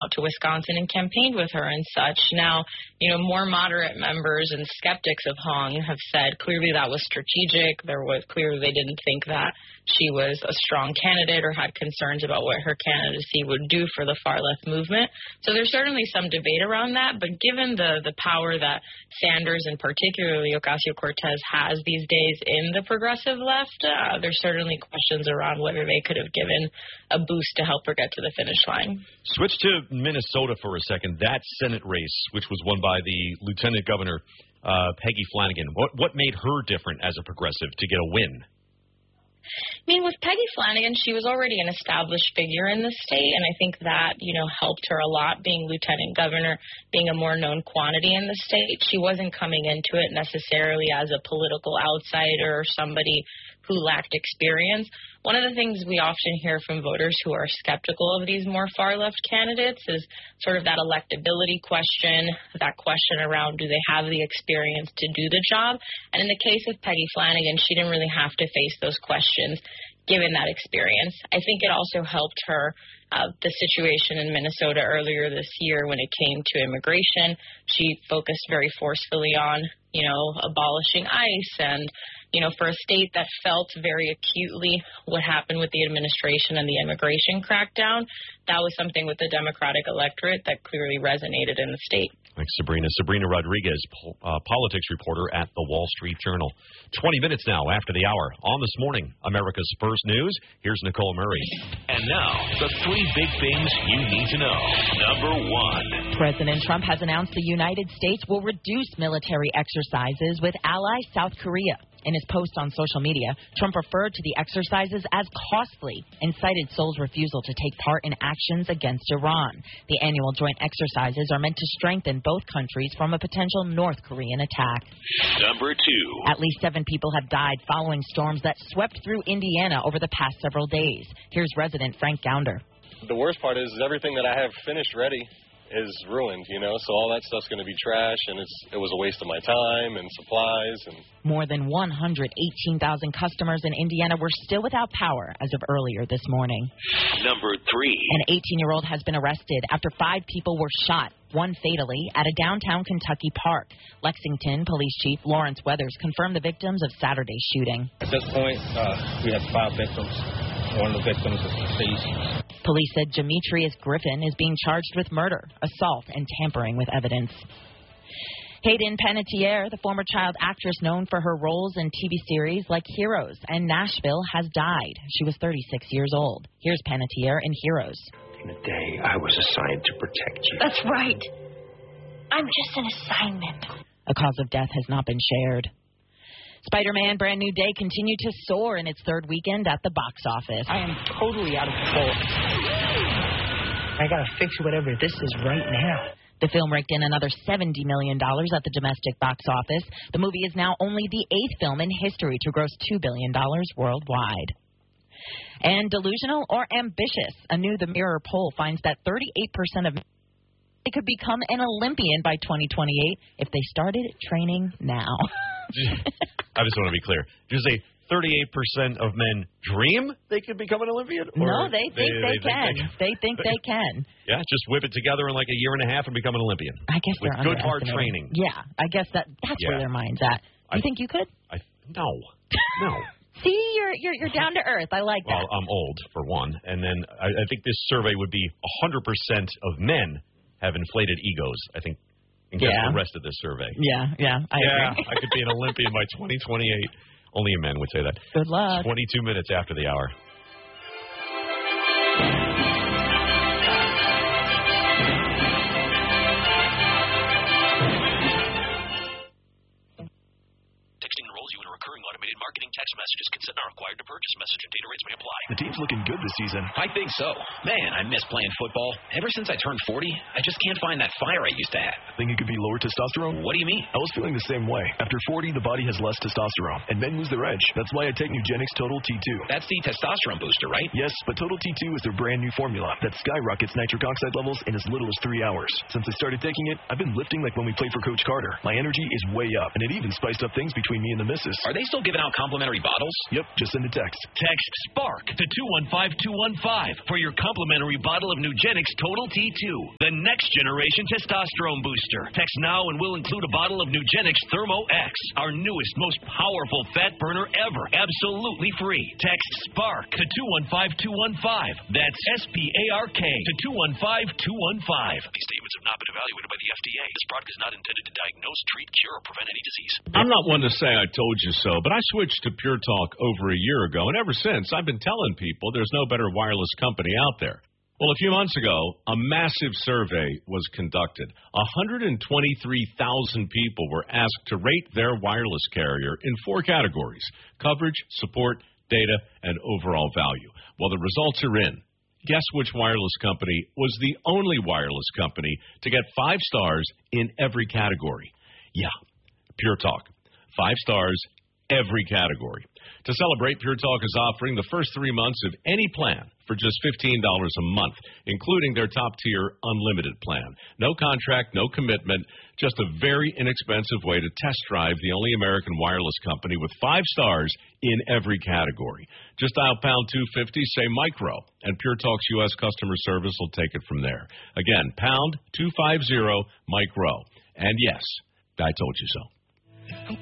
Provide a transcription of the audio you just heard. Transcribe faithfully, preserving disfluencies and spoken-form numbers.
out to Wisconsin and campaigned with her and such. Now, you know, more moderate members and skeptics of Hong have said clearly that was strategic. There was clearly they didn't think that she was a strong candidate or had concerns about what her candidacy would do for the far-left movement. So there's certainly some debate around that, but given the, the power that Sanders and particularly Ocasio-Cortez has these days in the progressive left, uh, there's certainly questions around whether they could have given a boost to help her get to the finish line. Switch to Minnesota for a second. That Senate race, which was won by the Lieutenant Governor, uh, Peggy Flanagan, what, what made her different as a progressive to get a win? I mean, with Peggy Flanagan, she was already an established figure in the state, and I think that, you know, helped her a lot, being lieutenant governor, being a more known quantity in the state. She wasn't coming into it necessarily as a political outsider or somebody who lacked experience. One of the things we often hear from voters who are skeptical of these more far-left candidates is sort of that electability question, that question around do they have the experience to do the job. And in the case of Peggy Flanagan, she didn't really have to face those questions given that experience. I think it also helped her, uh, the situation in Minnesota earlier this year when it came to immigration. She focused very forcefully on, you know, abolishing ICE and, you know, for a state that felt very acutely what happened with the administration and the immigration crackdown, that was something with the Democratic electorate that clearly resonated in the state. Thanks, Sabrina. Sabrina Rodriguez, uh, politics reporter at the Wall Street Journal. twenty minutes now after the hour. On This Morning, America's First News, here's Nicole Murray. And now, the three big things you need to know. Number one. President Trump has announced the United States will reduce military exercises with ally South Korea. In his post on social media, Trump referred to the exercises as costly and cited Seoul's refusal to take part in actions against Iran. The annual joint exercises are meant to strengthen both countries from a potential North Korean attack. Number two. At least seven people have died following storms that swept through Indiana over the past several days. Here's resident Frank Gounder. The worst part is everything that I have finished ready is ruined, you know, so all that stuff's going to be trash, and it's it was a waste of my time and supplies. And more than one hundred eighteen thousand customers in Indiana were still without power as of earlier this morning. Number three. An eighteen-year-old has been arrested after five people were shot, one fatally, at a downtown Kentucky park. Lexington Police Chief Lawrence Weathers confirmed the victims of Saturday's shooting. At this point, uh, we have five victims. One of the victims is deceased. Police said Demetrius Griffin is being charged with murder, assault, and tampering with evidence. Hayden Panettiere, the former child actress known for her roles in T V series like Heroes and Nashville, has died. She was thirty-six years old. Here's Panettiere in Heroes. In the day I was assigned to protect you. That's right. I'm just an assignment. A cause of death has not been shared. Spider-Man Brand New Day continued to soar in its third weekend at the box office. I am totally out of control. I gotta fix whatever this is right now. The film raked in another seventy million dollars at the domestic box office. The movie is now only the eighth film in history to gross two billion dollars worldwide. And delusional or ambitious? A new The Mirror poll finds that thirty-eight percent of men could become an Olympian by twenty twenty-eight if they started training now. I just want to be clear. Did you say thirty-eight percent of men dream they could become an Olympian? Or no, they think they, they, they can. Think they, they think they can. Yeah, just whip it together in like a year and a half and become an Olympian. I guess With they're good hard training. Yeah, I guess that that's yeah. where their mind's at. You I, think you could? I No. No. See, you're you're you're down to earth. I like that. Well, I'm old, for one. And then I, I think this survey would be one hundred percent of men have inflated egos, I think. And guess yeah. the rest of this survey. Yeah, yeah, I yeah, agree. I could be an Olympian by twenty twenty-eight. Only a man would say that. Good luck. twenty-two minutes after the hour. Marketing text messages consent are required to purchase. Message and data rates may apply. The team's looking good this season. I think so. Man, I miss playing football. Ever since I turned forty, I just can't find that fire I used to have. Think it could be lower testosterone? What do you mean? I was feeling the same way. After forty, the body has less testosterone, and men lose their edge. That's why I take Nugenix Total T two. That's the testosterone booster, right? Yes, but Total T two is their brand new formula that skyrockets nitric oxide levels in as little as three hours. Since I started taking it, I've been lifting like when we played for Coach Carter. My energy is way up, and it even spiced up things between me and the missus. Are they still giving out complimentary bottles? Yep, just send a text. Text SPARK to two one five two one five for your complimentary bottle of Nugenix Total T two, the next generation testosterone booster. Text now and we'll include a bottle of Nugenix Thermo X, our newest, most powerful fat burner ever, absolutely free. Text SPARK to two one five two one five. That's S P A R K to two one five two one five. These statements have not been evaluated by the F D A. This product is not intended to diagnose, treat, cure, or prevent any disease. I'm not one to say I told you so, but I switched to Pure Talk over a year ago, and ever since, I've been telling people there's no better wireless company out there. Well, a few months ago, a massive survey was conducted. one hundred twenty-three thousand people were asked to rate their wireless carrier in four categories: coverage, support, data, and overall value. Well, the results are in. Guess which wireless company was the only wireless company to get five stars in every category? Yeah, Pure Talk. Five stars, every category. To celebrate, Pure Talk is offering the first three months of any plan for just fifteen dollars a month, including their top-tier unlimited plan. No contract, no commitment, just a very inexpensive way to test drive the only American wireless company with five stars in every category. Just dial pound two fifty, say micro, and Pure Talk's U S customer service will take it from there. Again, pound two fifty, micro. And yes, I told you so.